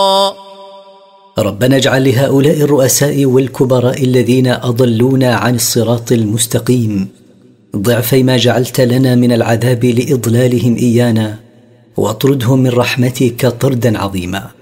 ربنا اجعل لهؤلاء الرؤساء والكبراء الذين أضلونا عن الصراط المستقيم ضعفي ما جعلت لنا من العذاب لإضلالهم إيانا، واطردهم من رحمتك طردا عظيما.